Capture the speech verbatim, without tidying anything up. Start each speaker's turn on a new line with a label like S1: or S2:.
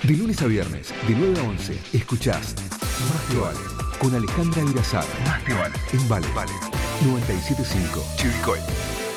S1: De lunes a viernes, de nueve a once, escuchás Más te vale, con Alejandra Irazada. Más te vale. En Vale, vale. noventa y siete punto cinco. Chivilcoy.